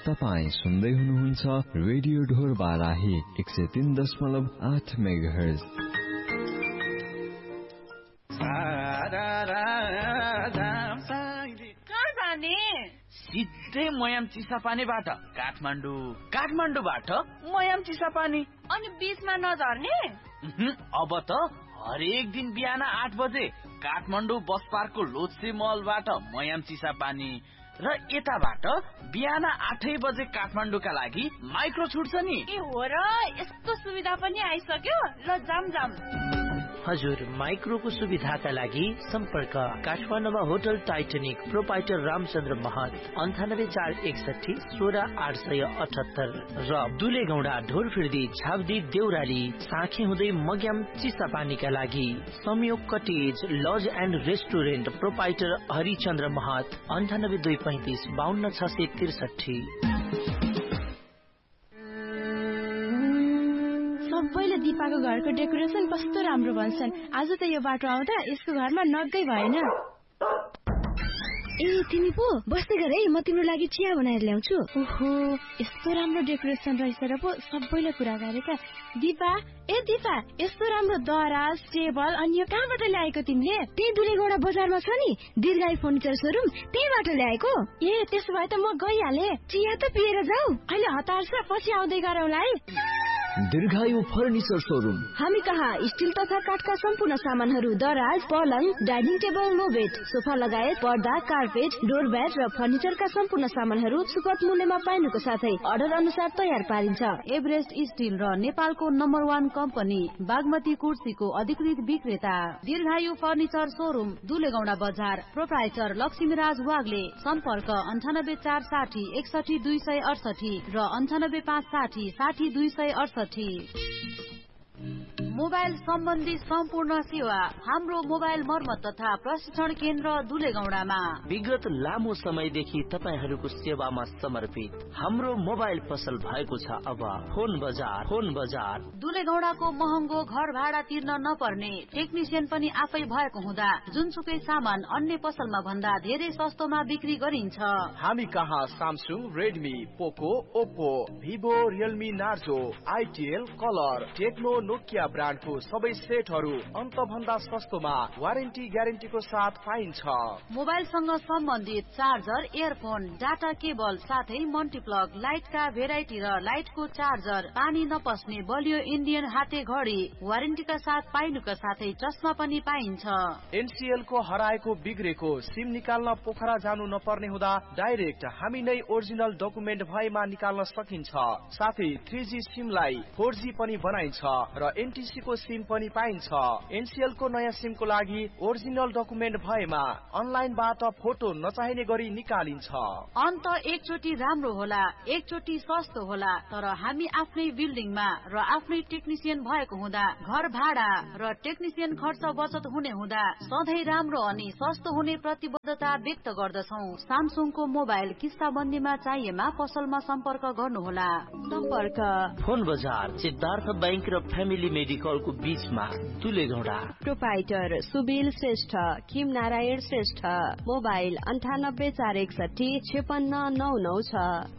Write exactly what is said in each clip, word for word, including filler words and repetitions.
तपाईं सुन्दै हुनुहुन्छ रेडियो ढोर बाराही एक सय तीन दशमलव आठ मेगाहर्ज। सिधै मयाम चिसापानीबाट काठमाडौँ, काठमाडौँबाट मयाम चिसापानी, अनि बीचमा नझर्ने? अब त हरेक दिन बिहान आठ बजे काठमाडौँ बस पार्कको लोत्से मलबाट मयाम चिसापानी र यताबाट बिहान आठै बजे काठमाडौँका लागि माइक्रो छुट्छ नि। ए हो र, यस्तो सुविधा पनि आइसक्यो। ल जाम जाम। हजुर, माइक्रोको सुविधाका लागि सम्पर्क काठमाडौँमा होटल टाइटनिक, प्रोपाइटर रामचन्द्र महत, अन्ठानब्बे चार एकसठी सोह्र आठ सय अठहत्तर र दुलेगौडा ढोरफिर्दी झाब्दी देउराली साँखे हुँदै मग्याम चिसापानीका लागि संयोग cottage laws and restaurant, proprietor Harichandra महत, अन्ठानब्बे दुई पैंतिस बाहन्न छ सय त्रिसठी। सबैले दिपाको घरको डेकोरेसन कस्तो राम्रो भन्छन्। आज त यो बाटो आउँदा यसको घरमा नगै भएन। ए तिमी पो बस्दै गर है, म तिम्रो लागि चिया बनाएर ल्याउँछु। ओहो, यस्तो राम्रो डेकोरेसन रहेछ र पो सबैले कुरा गरेका। दिपा, ए दिपा, यस्तो राम्रो दराज टेबल अनि यो कहाँबाट ल्याएको तिमीले? त्यही दुलेगौडा बजारमा छ नि दीर्घायु फर्निचर सोरुम, त्यहीबाट ल्याएको। ए त्यसो भए त म गइहाले। चिया त पिएर जाऊ। अहिले हतार छ, पछि आउँदै गरौँला है। दीर्घायु फर्निचर सोरुम। हामी कहाँ स्टिल तथा काठका सम्पूर्ण सामानहरू, दराज, पलङ, dining table, no bed, sofa लगायत पर्दा, कार्पेट, डोरब्याट र फर्निचरका सम्पूर्ण सामानहरू सुपथ मूल्यमा पाइनुको साथै अर्डर अनुसार तयार पारिन्छ। एभरेस्ट स्टिल र नेपालको नम्बर वान कम्पनी बागमती कुर्सीको अधिकृत विक्रेता दीर्घायु फर्निचर सोरुम, दुलेगौडा बजार, प्रोप्राइटर लक्ष्मीराज वाग्ले। सम्पर्क अन्ठानब्बे चार साठी एकसठी दुई सय अडसठी र अन्ठानब्बे पाँच साठी साठी दुई सय अडसठी। मोबाइल सम्बन्धी सम्पूर्ण सेवा हाम्रो मोबाइल मर्मत तथा प्रशिक्षण केन्द्र दुलेगौडामा। विगत लामो समयदेखि तपाईहरूको सेवामा समर्पित हाम्रो मोबाइल पसल भएको छ अब फोन बजार। फोन बजार दुलेगौडाको महँगो घर भाडा तिर्न नपर्ने, टेक्निसियन पनि आफै भएको हुँदा जुनसुकै सामान अन्य पसलमा भन्दा धेरै सस्तोमा बिक्री गरिन्छ। हामी कहाँ सामसुङ, रेडमी, पोको, Oppo, Vivo, Realme, Narzo, आइटिएल, colour, Tecno, Nokia ब्रान्डको सबै सेटहरू अन्त भन्दा सस्तोमा वारेन्टी ग्यारेन्टीको साथ पाइन्छ। मोबाइलसँग सम्बन्धित चार्जर, इयरफोन, डाटा केबल साथै मल्टिप्लग, लाइटका भेराइटी र लाइटको चार्जर, पानी नपस्ने बलियो इन्डियन हाते घडी वारेन्टीका साथ पाइनुका साथै चस्मा पनि पाइन्छ। एनसीएल को हराएको बिग्रेको सिम निकाल्न पोखरा जानु नपर्ने हुँदा डाइरेक्ट हामी नै ओरिजिनल डकुमेन्ट भएमा निकाल्न सकिन्छ। साथै थ्री जी सिमलाई फोर जी पनि बनाइन्छ र एनटीसी को सिम पनि पाइन्छ। एनसीएल को नयाँ सिम को लागि ओरिजिनल डकुमेन्ट भएमा अनलाइनबाट फोटो नचाहिने गरी निकालिन्छ। अन्त एकचोटि राम्रो होला, एकचोटि सस्तो होला, तर हामी आफ्नै बिल्डिङमा र आफ्नै टेक्निसियन भएको हुँदा घर भाडा र टेक्निसियन खर्च बचत हुने हुँदा सधैँ राम्रो अनि सस्तो हुने प्रतिबद्धता व्यक्त गर्दछौँ। सामसुङको मोबाइल किस्ताबन्दीमा चाहिएमा पसलमा सम्पर्क गर्नुहोला। सम्पर्क फोन बजार सिद्धार्थ बैंक र फ्यामिली मेडिकलको बीचमा दुलेगौडा। प्रोपाइटर सुबिल श्रेष्ठ, किम नारायण श्रेष्ठ, मोबाइल अन्ठानब्बे चार एकसठी छेपन्न नौ नौ छ।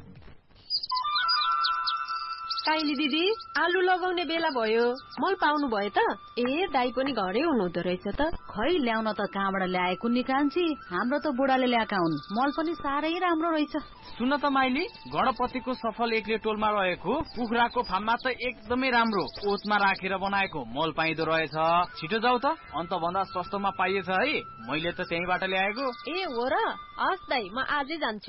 काइली दिदी, आलु लगाउने बेला भयो, मल पाउनु भयो त? ए दाई पनि घरै हुनुहुँदो रहेछ त। खै ल्याउन त कहाँबाट ल्याएको नि कान्छी, हाम्रो त बुढाले ल्याएका हुन्। मल पनि साह्रै राम्रो रहेछ। सुन त माइली, गणपतिको सफल एक्ले टोलमा रहेको कुखुराको फार्ममा त एकदमै राम्रो ओतमा राखेर बनाएको मल पाइदो रहेछ। छिटो जाऊ त, अन्त भन्दा सस्तोमा पाइएछ है। मैले त त्यहीबाट ल्याएको। ए हो र, हस् दाई, म आजै जान्छु।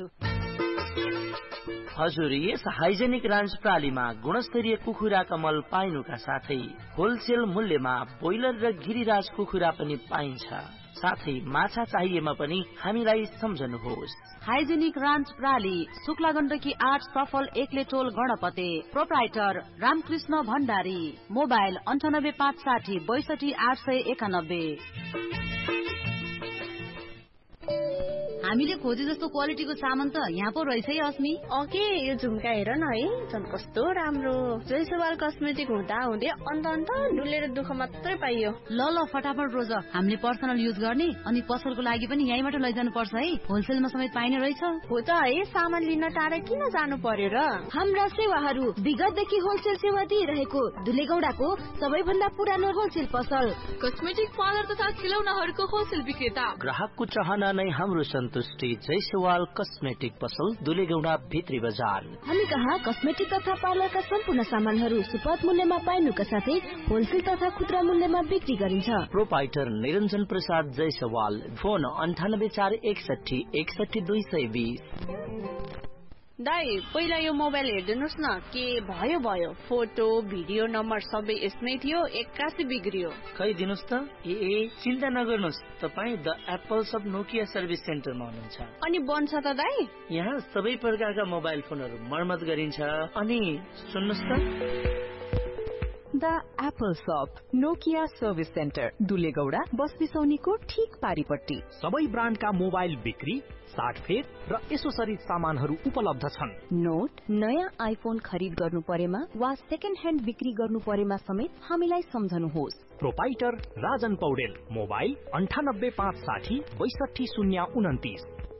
हजुर, यस हाइजेनिक रान्च प्रालीमा गुणस्तरीय कुखुराका मल पाइनुका साथै होलसेल मूल्यमा बोइलर र गिरिराज कुखुरा पनि पाइन्छ। साथै माछा चाहिएमा पनि हामीलाई सम्झनुहोस्। हाइजेनिक रान्च प्राली, शुक्ला गण्डकी आठ, सफल एक्ले टोल गणपते। प्रोप्राइटर रामकृष्ण भण्डारी। मोबाइल अन्ठानब्बे पाँच साठी बैसठी आठ सय एकानब्बे। हामीले खोजे जस्तो क्वालिटीको सामान त यहाँ पो रहेछ है अस्मी। ओके यो झुम्का हेर न है, झन् कस्तो राम्रो। जयसवाल कस्मेटिक हुँदा हुँदै अन्त अन्त डुलेर दुःख मात्रै पाइयो। ल ल फटाफट रोज, हामीले पर्सनल युज गर्ने अनि पसलको लागि पनि यहीँबाट लैजानु पर्छ है, होलसेलमा समेत पाइने रहेछ। हो त है, सामान लिन टाढा किन जानु पर्यो र। हाम्रा सेवाहरू विगतदेखि होलसेल सेवा दिइरहेको दुलेगौडाको सबैभन्दा पुरानो होलसेल पसल, कस्मेटिक पार्लर तथा खिलौनाहरूको होलसेल विक्रेता। ग्राहकको चाहना नै हाम्रो सन्तुष्टि। जयसवाल कस्मेटिक पसल, दुलेगौडा भित्री बजार। हामी कहाँ कस्मेटिक तथा पार्लरका सम्पूर्ण सामानहरू सुपथ मूल्यमा पाइनुका साथै होलसेल तथा खुद्रा मूल्यमा बिक्री गरिन्छ। प्रोपाइटर निरञ्जन प्रसाद जयसवाल, फोन अन्ठानब्बे चार एकसठी एकसठी दुई सय बिस। दाइ पहिला यो मोबाइल हेरिदिनुहोस् न, के भयो भयो, फोटो भिडियो नम्बर सबै यसमै थियो, एक्कासी बिग्रियो। खै दिनुहोस् त। ए ए चिन्ता नगर्नुहोस्, तपाईँ the Apple sub Nokia service सेन्टरमा हुनुहुन्छ। अनि बन्छ त दाइ? यहाँ सबै प्रकारका मोबाइल फोनहरू मर्मत गरिन्छ। अनि सुन्नुहोस् त, द एप्पल शप नोकिया सर्भिस सेन्टर, दुलेगौडा बस बिसौनीको ठिक पारिपट्टि। सबै ब्रान्डका मोबाइल बिक्री, साटफेर र एसोसरिज सामानहरू उपलब्ध छन्। नोट नयाँ आइफोन खरिद गर्नु परेमा वा सेकेन्ड ह्यान्ड बिक्री गर्नु परेमा समेत हामीलाई सम्झनुहोस्। प्रोपाइटर राजन पौडेल, मोबाइल अन्ठानब्बे पाँच साठी बैसठी शून्य उन्तिस।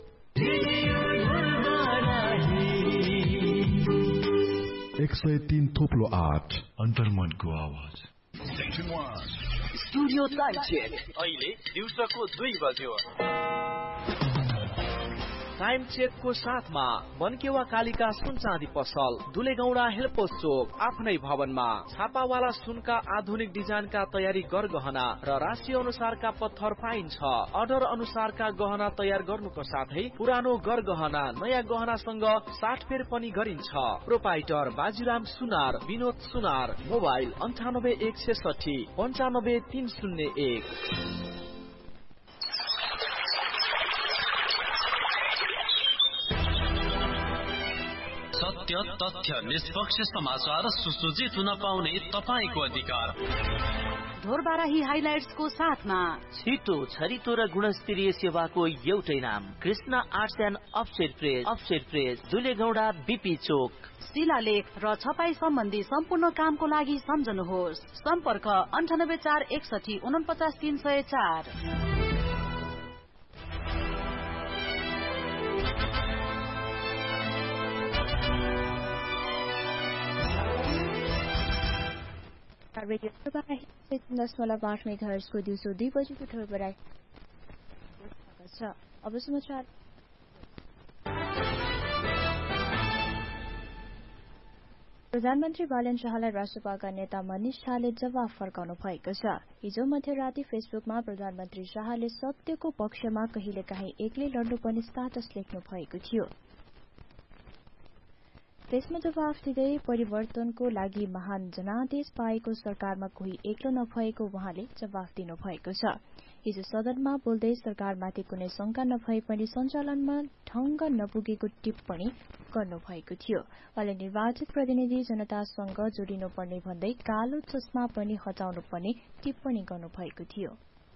एक सय तीन थोप्लो आठ अन्तर्मनको आवाज। स्टुडियो टाइम चेक अहिले दिउँसोको दुई बज्यो। टाइम चेकको साथमा मनकेवा कालिका सुन चाँदी पसल, दुलेगौडा हेल्पोस चोक, आफ्नै भवनमा। छापावाला सुनका आधुनिक डिजाइनका तयारी गरगहना र राशि अनुसारका पत्थर पाइन्छ। अर्डर अनुसारका गहना तयार गर्नुको साथै पुरानो गरगहना नयाँ गहनासँग साटफेर पनि गरिन्छ। प्रोपाइटर बाजीराम सुनार, विनोद सुनार, मोबाइल अन्ठानब्बे एक छेसठी पन्चानब्बे तीन शून्य एक। सत्य, तथ्य, निष्पक्ष समाचार सुसज्जित हुन पाउने तपाईको अधिकार। ढोरबाराही हाइलाइट्सको साथमा छिटो, छरितो र गुणस्तरीय सेवाको एउटै नाम, Krishna arts and offset press. Offset press, दुलेगौडा BP चोक। शिलालेख र छपाई सम्बन्धी सम्पूर्ण कामको लागि सम्झनुहोस्। सम्पर्क अन्ठानब्बे चार एकसठी उनपचास तीन सय चार। रेडियो दशमलव आठ मेगाहर्जको दिउँसो दुई बजेको ठोरबराई छ। अब समाचार। प्रधानमन्त्री बालन शाहलाई राष्ट्रपाका नेता मनिष शाहले जवाफ फर्काउनु भएको छ। हिजो मध्यराती फेसबुकमा प्रधानमन्त्री शाहले सत्यको पक्षमा कहिलेकाहीँ एक्लै लड्नु पनि स्टाटस लेख्नु भएको थियो। त्यसमा जवाफ दिँदै परिवर्तनको लागि महान जनादेश पाएको सरकारमा कोही एक्लो नभएको उहाँले जवाफ दिनु भएको छ। हिजो सदनमा बोल्दै सरकारमाथि कुनै शंका नभए पनि सञ्चालनमा ढंग नपुगेको टिप्पणी गर्नुभएको थियो। उहाँले निर्वाचित प्रतिनिधि जनतासँग जोडिनुपर्ने भन्दै कालो चस्मा पनि हटाउनु पर्ने टिप्पणी गर्नुभएको थियो।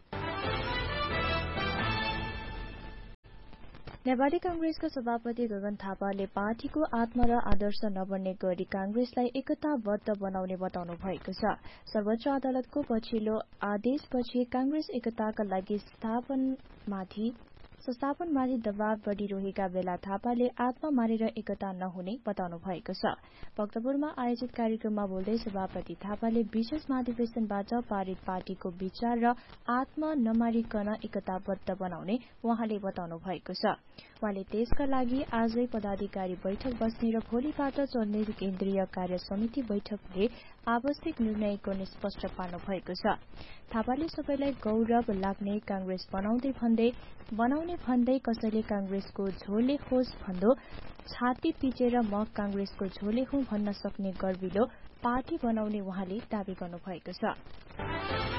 नेपाली कांग्रेसका सभापति गगन थापाले पार्टीको आत्मा र आदर्श नबन्ने गरी कांग्रेसलाई एकताबद्ध बनाउने बताउनु भएको छ। सर्वोच्च अदालतको पछिल्लो आदेशपछि कांग्रेस एकताका लागि स्थापनमाथि संस्थापनमाथि दबाव बढ़िरहेका बेला थापाले आत्मा मारेर एकता नहुने बताउनु भएको छ। भक्तपुरमा आयोजित कार्यक्रममा बोल्दै सभापति थापाले विशेष महाधिवेशनबाट पारित पार्टीको विचार र आत्मा नमारिकन एकताबद्ध बनाउने उहाँले बताउनु भएको छ। उहाँले त्यसका लागि आजै पदाधिकारी बैठक बस्ने र भोलिबाट चल्ने केन्द्रीय कार्य समिति बैठकले आवश्यक निर्णय गर्ने स्पष्ट पार्नु भएको छ। थापाले सबैलाई गौरव लाग्ने कांग्रेस बनाउँदै भन्दै बनाउने भन्दै कसैले कांग्रेसको झोले होस् भन्दो छाती पिचेर म कांग्रेसको झोले हुँ भन्न सक्ने गर्विलो पार्टी बनाउने उहाँले दावी गर्नु भएको छ।